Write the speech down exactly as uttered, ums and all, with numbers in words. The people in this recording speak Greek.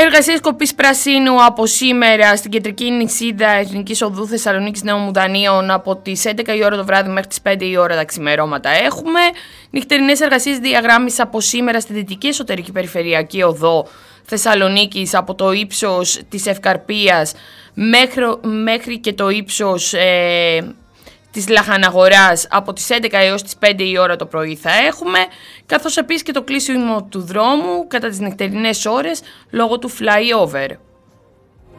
Εργασίες κοπής πρασίνου από σήμερα στην κεντρική νησίδα Εθνικής Οδού Θεσσαλονίκης Νέων Μουδανίων από τις έντεκα η ώρα το βράδυ μέχρι τις πέντε η ώρα τα ξημερώματα έχουμε. Νυχτερινές εργασίες διαγράμμισης από σήμερα στη Δυτική Εσωτερική Περιφερειακή Οδό Θεσσαλονίκης από το ύψος της Ευκαρπίας μέχρι, μέχρι και το ύψος ε, της Λαχαναγοράς από τις έντεκα έως τις πέντε η ώρα το πρωί θα έχουμε, καθώς επίσης και το κλείσιμο του δρόμου κατά τις νυχτερινές ώρες λόγω του flyover.